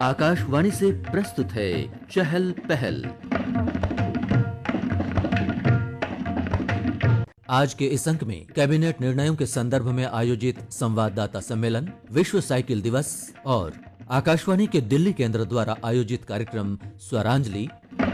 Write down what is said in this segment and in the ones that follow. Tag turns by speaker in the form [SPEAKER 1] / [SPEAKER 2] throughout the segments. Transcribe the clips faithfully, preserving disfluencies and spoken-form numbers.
[SPEAKER 1] आकाशवाणी से प्रस्तुत है चहल पहल। आज के इस अंक में कैबिनेट निर्णयों के संदर्भ में आयोजित संवाददाता सम्मेलन, विश्व साइकिल दिवस और आकाशवाणी के दिल्ली केंद्र द्वारा आयोजित कार्यक्रम स्वरांजलि।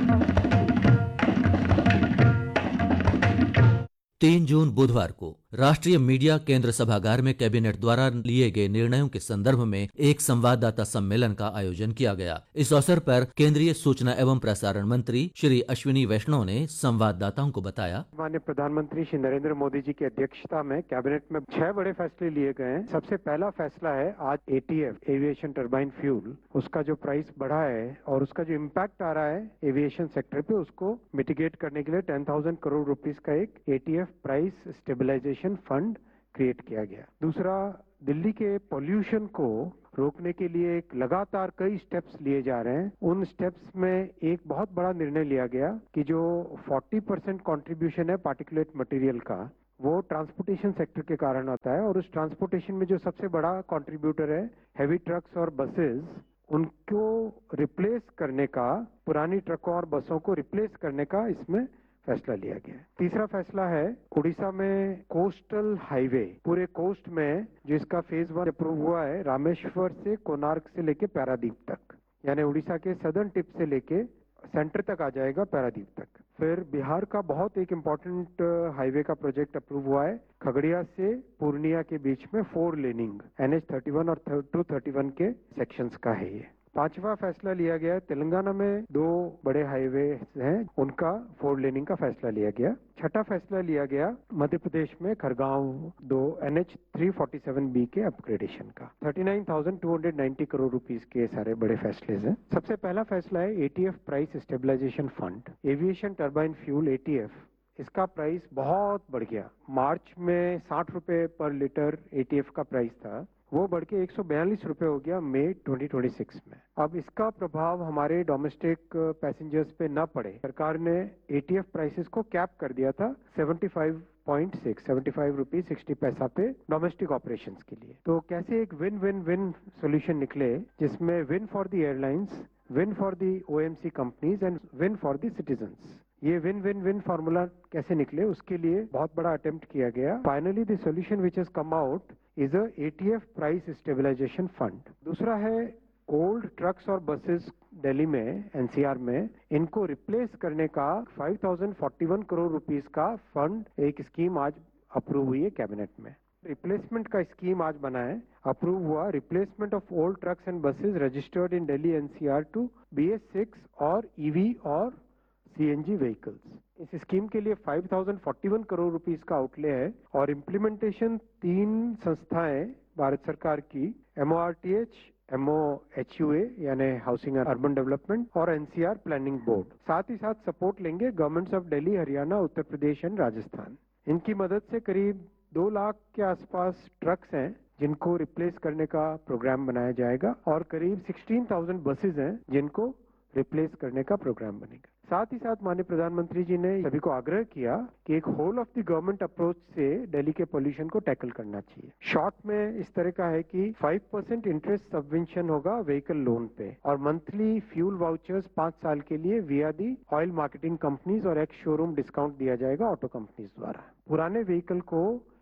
[SPEAKER 1] तीन जून बुधवार को राष्ट्रीय मीडिया केंद्र सभागार में कैबिनेट द्वारा लिए गए निर्णयों के संदर्भ में एक संवाददाता सम्मेलन का आयोजन किया गया। इस अवसर पर केंद्रीय सूचना एवं प्रसारण मंत्री श्री अश्विनी वैष्णव ने संवाददाताओं को बताया,
[SPEAKER 2] माननीय प्रधानमंत्री श्री नरेंद्र मोदी जी की अध्यक्षता में कैबिनेट में छह बड़े फैसले लिए गए हैं। सबसे पहला फैसला है आज A T F aviation turbine fuel, उसका जो प्राइस बढ़ा है और उसका जो इम्पैक्ट आ रहा है एविएशन सेक्टर पे, उसको मिटिगेट करने के लिए टेन थाउजेंड करोड़ रुपीस का एक A T F price stabilization fund create किया गया। दूसरा, दिल्ली के पॉल्यूशन को रोकने के लिए एक लगातार कई स्टेप्स लिए जा रहे हैं। उन स्टेप्स में एक बहुत बड़ा निर्णय लिया गया कि जो चालीस परसेंट कंट्रीब्यूशन है पार्टिकुलेट मटेरियल का, वो ट्रांसपोर्टेशन सेक्टर के कारण आता है और उस ट्रांसपोर्टेशन में जो सबसे बड़ा कंट्रीब्यूटर है हेवी ट्रक्स और बसेस, उनको रिप्लेस करने का, पुरानी ट्रकों और बसों को रिप्लेस करने का इसमें फैसला लिया गया। तीसरा फैसला है उड़ीसा में कोस्टल हाईवे, पूरे कोस्ट में जिसका फेज वन अप्रूव हुआ है, रामेश्वर से कोणार्क से लेके पारादीप तक, यानी उड़ीसा के सदर्न टिप से लेके सेंटर तक आ जाएगा पारादीप तक। फिर बिहार का बहुत एक इम्पोर्टेंट हाईवे का प्रोजेक्ट अप्रूव हुआ है, खगड़िया से पूर्णिया के बीच में four laning N H thirty one और टू थर्टी वन के सेक्शंस का है ये। पांचवा फैसला लिया गया, तेलंगाना में दो बड़े हाईवे हैं, उनका फोर लेनिंग का फैसला लिया गया। छठा फैसला लिया गया मध्य प्रदेश में खरगांव दो N H three forty seven B के अपग्रेडेशन का। Thirty nine thousand two hundred ninety crore rupees के सारे बड़े फैसले हैं। सबसे पहला फैसला है A T F price stabilization fund, aviation turbine fuel A T F, इसका प्राइस बहुत बढ़ गया। मार्च में साठ रुपए पर लीटर ए टी एफ का प्राइस था, वो बढ़ के एक सौ बयालीस रुपए हो गया मई ट्वेंटी ट्वेंटी सिक्स में। अब इसका प्रभाव हमारे डोमेस्टिक पैसेंजर्स पे न पड़े, सरकार ने ए टी एफ प्राइसेस को कैप कर दिया था seventy five point six, seventy five rupees sixty पैसा पे डोमेस्टिक ऑपरेशंस के लिए। तो कैसे एक विन विन विन सोल्यूशन निकले, जिसमें win for the airlines, win for the O M C companies and win for the citizens. ये विन विन विन फार्मूला कैसे निकले, उसके लिए बहुत बड़ा अटेम्प्ट किया गया। Finally the solution which has come out is a A T F price stabilization fund. दूसरा है ओल्ड ट्रक्स और बसेस दिल्ली में एन सी आर में, इनको रिप्लेस करने का five thousand forty one crore rupees का फंड, एक स्कीम आज अप्रूव हुई है कैबिनेट में। रिप्लेसमेंट का स्कीम आज बना है, अप्रूव हुआ, replacement of old trucks and buses registered in Delhi N C R to be S six और ई वी और सी एन जी व्हीकल्स। इस स्कीम के लिए five thousand forty one crore rupees का आउटले है और इम्प्लीमेंटेशन तीन संस्थाएं भारत सरकार की, M O R T H, M O H U A यानी हाउसिंग एंड अर्बन डेवलपमेंट और N C R planning board, साथ ही साथ सपोर्ट लेंगे governments of Delhi, Haryana, Uttar Pradesh and Rajasthan. इनकी मदद से करीब दो लाख के आसपास ट्रक्स हैं जिनको रिप्लेस करने का प्रोग्राम बनाया जाएगा और करीब सिक्सटीन थाउजेंड बसेज हैं जिनको रिप्लेस करने का प्रोग्राम बनेगा। साथ ही साथ माननीय प्रधानमंत्री जी ने सभी को आग्रह किया कि एक whole of the government approach से दिल्ली के पोल्यूशन को टैकल करना चाहिए। शॉर्ट में इस तरह का है कि फाइव परसेंट इंटरेस्ट सबवेंशन होगा व्हीकल लोन पे और मंथली फ्यूल वाउचर्स पांच साल के लिए विया दी ऑयल मार्केटिंग कंपनीज और एक शोरूम डिस्काउंट दिया जाएगा ऑटो कंपनीज द्वारा। पुराने व्हीकल को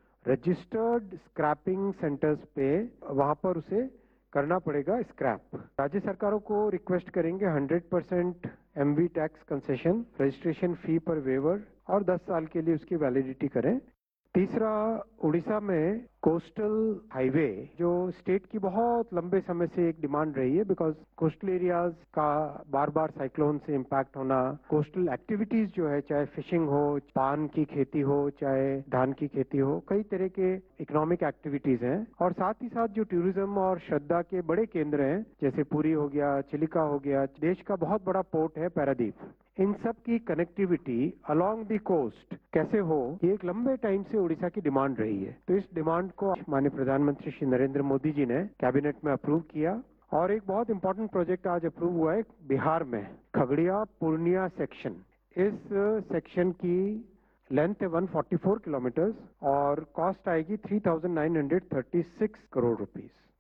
[SPEAKER 2] रजिस्टर्ड स्क्रैपिंग सेंटर्स पे वहां पर उसे करना पड़ेगा स्क्रैप। राज्य सरकारों को रिक्वेस्ट करेंगे hundred percent M we tax concession, registration fee पर वेवर और दस साल के लिए उसकी वैलिडिटी करें। तीसरा, उड़ीसा में कोस्टल हाईवे जो स्टेट की बहुत लंबे समय से एक डिमांड रही है, बिकॉज कोस्टल एरियाज का बार बार साइक्लोन से इम्पैक्ट होना, कोस्टल एक्टिविटीज जो है, चाहे फिशिंग हो, पान की खेती हो, चाहे धान की खेती हो, कई तरह के इकोनॉमिक एक्टिविटीज हैं और साथ ही साथ जो टूरिज्म और श्रद्धा के बड़े केंद्र हैं, जैसे पुरी हो गया, चिलिका हो गया, देश का बहुत बड़ा पोर्ट है पारादीप, इन सब की कनेक्टिविटी अलोंग द कोस्ट कैसे हो, ये एक लंबे टाइम से उड़ीसा की डिमांड रही है। तो इस डिमांड को माननीय प्रधानमंत्री श्री नरेंद्र मोदी जी ने कैबिनेट में अप्रूव किया और एक बहुत इंपॉर्टेंट प्रोजेक्ट आज अप्रूव हुआ है बिहार में, खगड़िया पूर्णिया सेक्शन। इस सेक्शन की लेंथ है वन फोर्टी फोर किलोमीटर और कॉस्ट आएगी three thousand nine hundred thirty six crore rupees.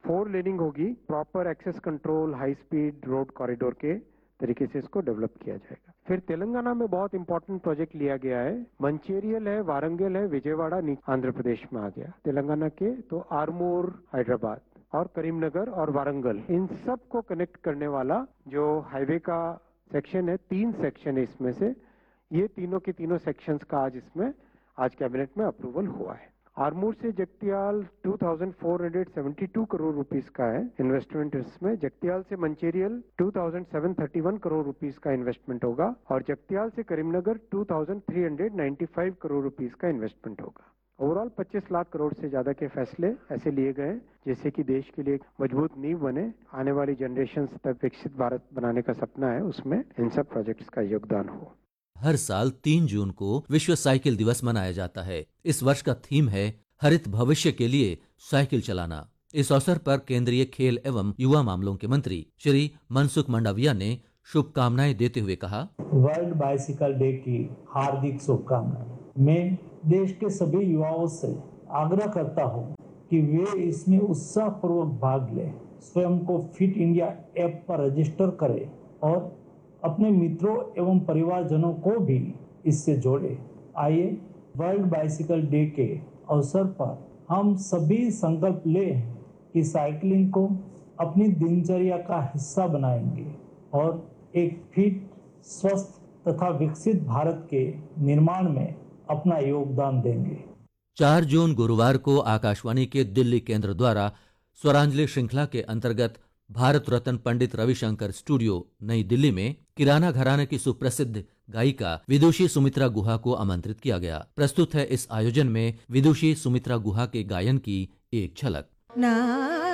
[SPEAKER 2] Four laning होगी, proper access control, high speed road corridor के तरीके से इसको डेवलप किया जाएगा। फिर तेलंगाना में बहुत इंपॉर्टेंट प्रोजेक्ट लिया गया है, मंचेरियल है, वारंगल है, विजयवाड़ा आंध्र प्रदेश में आ गया। तेलंगाना के तो आरमोर हैदराबाद और करीमनगर और वारंगल, इन सब को कनेक्ट करने वाला जो हाईवे का सेक्शन है, तीन सेक्शन है इसमें से, ये तीनों के तीनों सेक्शंस का आज इसमें आज कैबिनेट में अप्रूवल हुआ है। आरमूर से Jagtial two thousand four hundred seventy two crore rupees का है इन्वेस्टमेंट इसमें। जगतियाल से Mancherial two thousand seven thirty one crore rupees का इन्वेस्टमेंट होगा और जगतियाल से Karimnagar two thousand three hundred ninety five crore rupees का इन्वेस्टमेंट होगा। ओवरऑल पच्चीस लाख करोड़ से ज्यादा के फैसले ऐसे लिए गए जैसे कि देश के लिए एक मजबूत नींव बने, आने वाली जनरेशन तक विकसित भारत बनाने का सपना है, उसमें इन सब प्रोजेक्ट्स का योगदान हो।
[SPEAKER 1] हर साल तीन जून को विश्व साइकिल दिवस मनाया जाता है। इस वर्ष का थीम है हरित भविष्य के लिए साइकिल चलाना। इस अवसर पर केंद्रीय खेल एवं युवा मामलों के मंत्री श्री मनसुख मंडाविया ने शुभकामनाएं देते हुए कहा,
[SPEAKER 3] वर्ल्ड बाइसिकल डे की हार्दिक शुभकामनाएं। मैं देश के सभी युवाओं से आग्रह करता हूं कि वे इसमें उत्साहपूर्वक भाग लें, स्वयं को फिट इंडिया ऐप पर रजिस्टर करें और अपने मित्रों एवं परिवारजनों को भी इससे जोड़ें। आइए वर्ल्ड बाइसिकल डे के अवसर पर हम सभी संकल्प लें कि साइकिलिंग को अपनी दिनचर्या का हिस्सा बनाएंगे और एक फिट, स्वस्थ तथा विकसित भारत के निर्माण में अपना योगदान देंगे।
[SPEAKER 1] चार जून गुरुवार को आकाशवाणी के दिल्ली केंद्र द्वारा स्वरांजलि श्रृंखला के अंतर्गत भारत रत्न पंडित रविशंकर स्टूडियो नई दिल्ली में किराना घराने की सुप्रसिद्ध गायिका विदुषी सुमित्रा गुहा को आमंत्रित किया गया। प्रस्तुत है इस आयोजन में विदुषी सुमित्रा गुहा के गायन की एक झलक।